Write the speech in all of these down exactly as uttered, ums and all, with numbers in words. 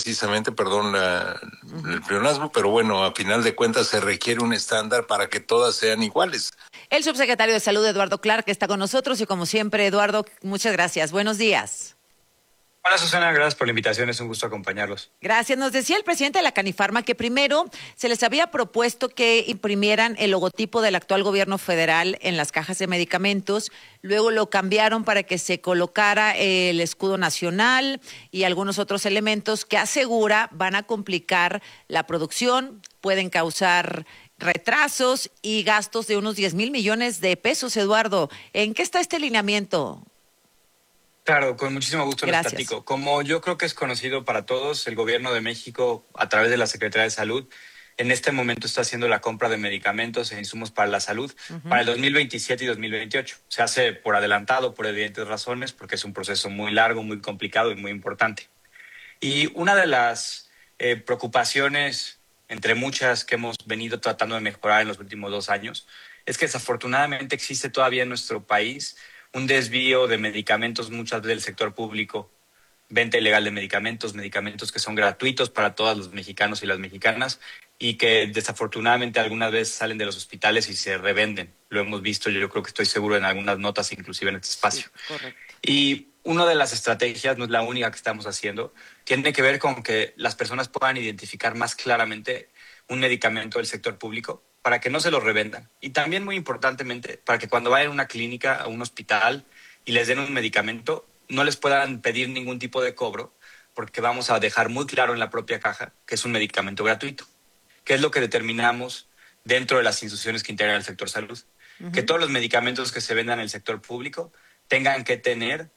precisamente, perdón la, uh-huh. el pleonasmo, pero bueno, a final de cuentas se requiere un estándar para que todas sean iguales. El subsecretario de Salud, Eduardo Clark, está con nosotros y como siempre, Eduardo, muchas gracias. Buenos días. Hola Susana, gracias por la invitación, es un gusto acompañarlos. Gracias. Nos decía el presidente de la Canifarma que primero se les había propuesto que imprimieran el logotipo del actual gobierno federal en las cajas de medicamentos, luego lo cambiaron para que se colocara el escudo nacional y algunos otros elementos que asegura van a complicar la producción, pueden causar retrasos y gastos de unos diez mil millones de pesos, Eduardo. ¿En qué está este lineamiento? Claro, con muchísimo gusto les platico. Como yo creo que es conocido para todos, el gobierno de México, a través de la Secretaría de Salud, en este momento está haciendo la compra de medicamentos e insumos para la salud uh-huh. para el dos mil veintisiete y dos mil veintiocho. Se hace por adelantado, por evidentes razones, porque es un proceso muy largo, muy complicado y muy importante. Y una de las eh, preocupaciones, entre muchas que hemos venido tratando de mejorar en los últimos dos años, es que desafortunadamente existe todavía en nuestro país un desvío de medicamentos, muchas del sector público, venta ilegal de medicamentos, medicamentos que son gratuitos para todos los mexicanos y las mexicanas y que desafortunadamente algunas veces salen de los hospitales y se revenden. Lo hemos visto, yo creo que estoy seguro en algunas notas, inclusive en este espacio. Sí, correcto. Y una de las estrategias, no es la única que estamos haciendo, tiene que ver con que las personas puedan identificar más claramente un medicamento del sector público para que no se lo revendan. Y también, muy importantemente, para que cuando vayan a una clínica, a un hospital y les den un medicamento, no les puedan pedir ningún tipo de cobro, porque vamos a dejar muy claro en la propia caja que es un medicamento gratuito, que es lo que determinamos dentro de las instituciones que integran el sector salud. Uh-huh. Que todos los medicamentos que se vendan en el sector público tengan que tener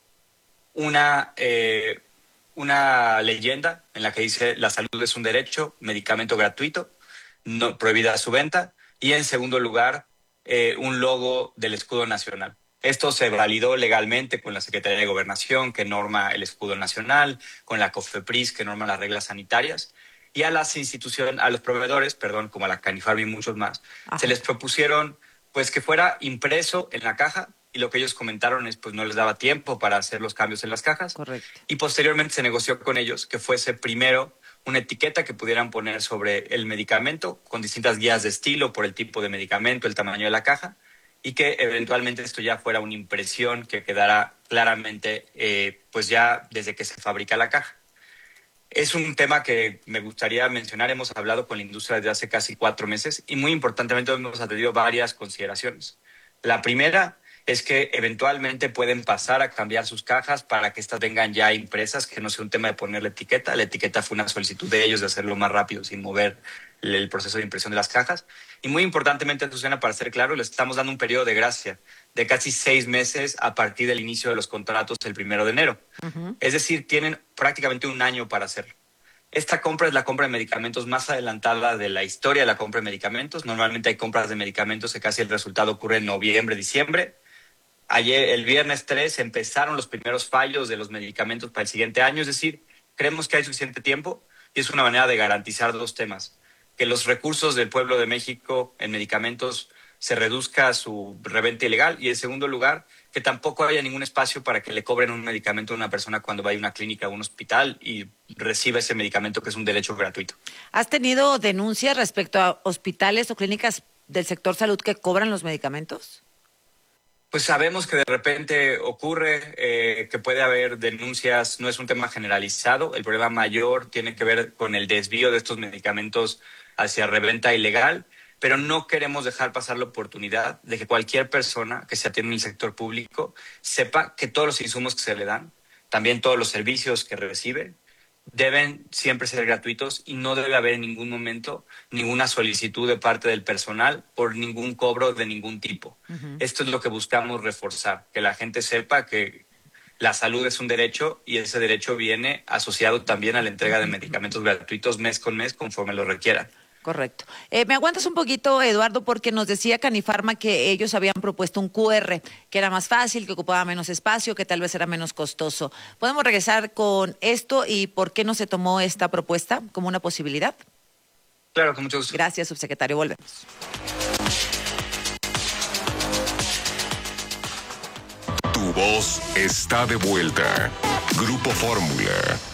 una, eh, una leyenda en la que dice la salud es un derecho, medicamento gratuito, no prohibida su venta, y en segundo lugar, eh, un logo del escudo nacional. Esto se validó legalmente con la Secretaría de Gobernación, que norma el escudo nacional, con la COFEPRIS, que norma las reglas sanitarias, y a las instituciones, a los proveedores, perdón, como a la Canifarma y muchos más, Ajá. se les propusieron pues que fuera impreso en la caja, y lo que ellos comentaron es pues no les daba tiempo para hacer los cambios en las cajas. Correcto. Y posteriormente se negoció con ellos que fuese primero una etiqueta que pudieran poner sobre el medicamento con distintas guías de estilo por el tipo de medicamento, el tamaño de la caja, y que eventualmente esto ya fuera una impresión que quedara claramente eh, pues ya desde que se fabrica la caja. Es un tema que me gustaría mencionar. Hemos hablado con la industria desde hace casi cuatro meses y muy importantemente hemos atendido varias consideraciones. La primera es que eventualmente pueden pasar a cambiar sus cajas para que estas vengan ya impresas, que no sea un tema de poner la etiqueta. La etiqueta fue una solicitud de ellos de hacerlo más rápido sin mover el proceso de impresión de las cajas. Y muy importantemente, Susana, para ser claro, les estamos dando un periodo de gracia de casi seis meses a partir del inicio de los contratos el primero de enero. Uh-huh. Es decir, tienen prácticamente un año para hacerlo. Esta compra es la compra de medicamentos más adelantada de la historia de la compra de medicamentos. Normalmente hay compras de medicamentos que casi el resultado ocurre en noviembre, diciembre. Ayer, el viernes tres, empezaron los primeros fallos de los medicamentos para el siguiente año. Es decir, creemos que hay suficiente tiempo y es una manera de garantizar dos temas. Que los recursos del pueblo de México en medicamentos se reduzca a su reventa ilegal y, en segundo lugar, que tampoco haya ningún espacio para que le cobren un medicamento a una persona cuando vaya a una clínica o un hospital y reciba ese medicamento que es un derecho gratuito. ¿Has tenido denuncias respecto a hospitales o clínicas del sector salud que cobran los medicamentos? Pues sabemos que de repente ocurre, eh, que puede haber denuncias, no es un tema generalizado. El problema mayor tiene que ver con el desvío de estos medicamentos hacia reventa ilegal, pero no queremos dejar pasar la oportunidad de que cualquier persona que se atiende en el sector público sepa que todos los insumos que se le dan, también todos los servicios que recibe, deben siempre ser gratuitos y no debe haber en ningún momento ninguna solicitud de parte del personal por ningún cobro de ningún tipo. Uh-huh. Esto es lo que buscamos reforzar, que la gente sepa que la salud es un derecho y ese derecho viene asociado también a la entrega de medicamentos gratuitos mes con mes conforme lo requieran. Correcto. Eh, ¿Me aguantas un poquito, Eduardo? Porque nos decía Canifarma que ellos habían propuesto un cu erre, que era más fácil, que ocupaba menos espacio, que tal vez era menos costoso. ¿Podemos regresar con esto y por qué no se tomó esta propuesta como una posibilidad? Claro, con mucho gusto. Gracias, subsecretario. Volvemos. Tu voz está de vuelta. Grupo Fórmula.